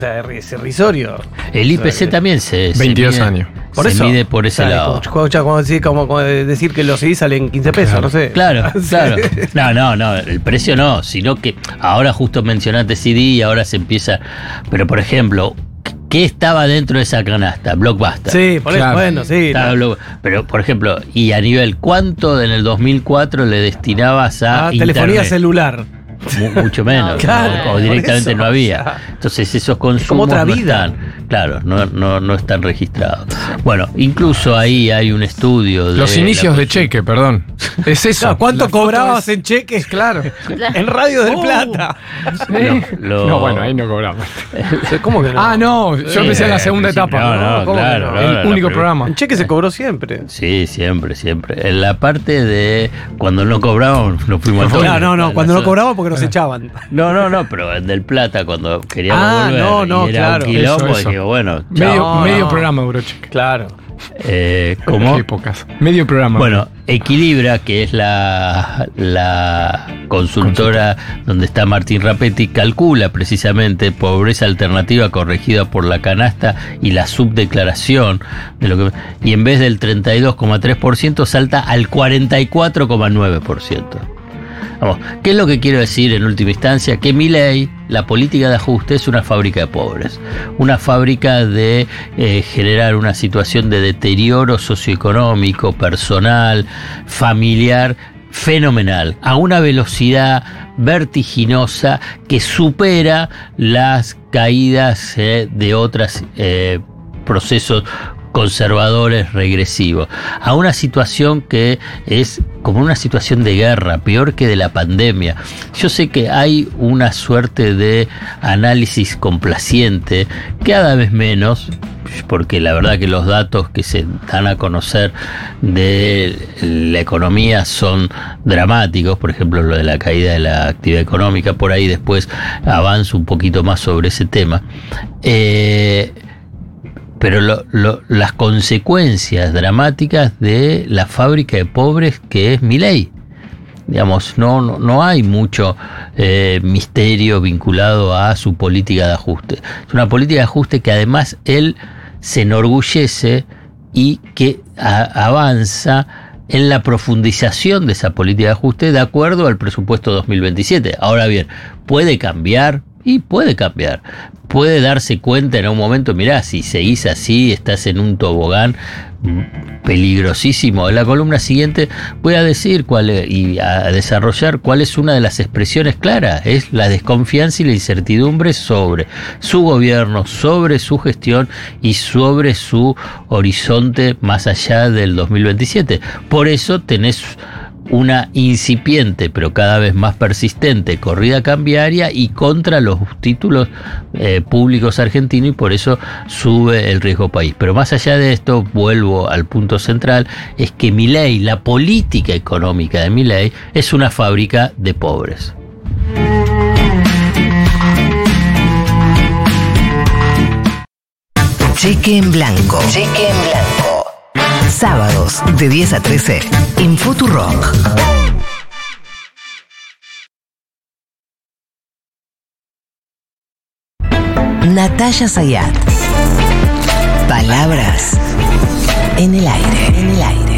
Es irrisorio. El IPC también se 22 mide, años. Por se eso, mide por ese lado. Como decir que los CDs salen 15 pesos, Claro. no sé. Claro, Sí. claro. No, el precio no, sino que ahora justo mencionaste CD y ahora se empieza. Pero por ejemplo, ¿qué estaba dentro de esa canasta? Blockbuster. Sí, por eso, Claro. bueno, sí. Estaba pero por ejemplo, y a nivel, ¿cuánto en el 2004 le destinabas a telefonía internet? celular. Mucho menos, Claro, o directamente por eso, no había. o sea, Entonces esos como consumos otra no vida. están, claro, no están registrados. Bueno, incluso ahí hay un estudio de Los inicios de cheque, perdón. Es eso. Claro, ¿cuánto La foto cobrabas es- en cheques? Claro. En Radio del Plata. No, bueno, ahí no cobramos. ¿Cómo que no? Ah, no, yo empecé en la segunda sí, etapa. no, ¿cómo que claro, no? El la único primera. programa. En cheque se cobró siempre. Sí, siempre. En la parte de cuando no cobrábamos, nos fuimos al Claro, toque. no, cuando no cobraban porque nos echaban. No, pero en Del Plata, cuando queríamos volver no, y era claro. un quilombo, Eso. digo, bueno, Medio no. programa duró cheque. Claro. ¿cómo? Épocas. Medio programa. Bueno, Equilibra, que es la consultora donde está Martín Rapetti, calcula precisamente pobreza alternativa corregida por la canasta y la subdeclaración, y en vez del 32,3% salta al 44,9%. Vamos, ¿qué es lo que quiero decir en última instancia? Que Milei, la política de ajuste, es una fábrica de pobres, una fábrica de generar una situación de deterioro socioeconómico, personal, familiar, fenomenal, a una velocidad vertiginosa que supera las caídas de otros procesos conservadores regresivos, a una situación que es como una situación de guerra, peor que de la pandemia. Yo sé que hay una suerte de análisis complaciente, cada vez menos, porque la verdad que los datos que se dan a conocer de la economía son dramáticos, por ejemplo lo de la caída de la actividad económica, por ahí después avanzo un poquito más sobre ese tema. Pero las consecuencias dramáticas de la fábrica de pobres que es Milei. Digamos, no hay mucho misterio vinculado a su política de ajuste. Es una política de ajuste que además él se enorgullece y que avanza en la profundización de esa política de ajuste de acuerdo al presupuesto 2027. Ahora bien, ¿puede cambiar? Y puede cambiar. Puede darse cuenta en un momento, mirá, si seguís así, estás en un tobogán peligrosísimo. En la columna siguiente voy a decir y a desarrollar cuál es una de las expresiones claras. Es la desconfianza y la incertidumbre sobre su gobierno, sobre su gestión y sobre su horizonte más allá del 2027. Por eso tenés una incipiente, pero cada vez más persistente, corrida cambiaria y contra los títulos públicos argentinos, y por eso sube el riesgo país. Pero más allá de esto, vuelvo al punto central, es que Milei, la política económica de Milei, es una fábrica de pobres. Cheque en blanco. Cheque en blanco. Sábados de 10 a 13 en Futurock. Natalia Sayat. Palabras en el aire. En el aire.